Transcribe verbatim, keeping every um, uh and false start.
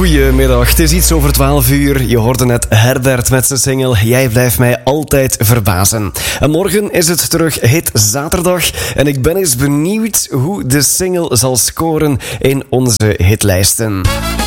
Goedemiddag, het is iets over twaalf uur. Je hoorde net Herbert met zijn single Jij blijft mij altijd verbazen. En morgen is het terug Hit Zaterdag. En ik ben eens benieuwd hoe de single zal scoren in onze hitlijsten.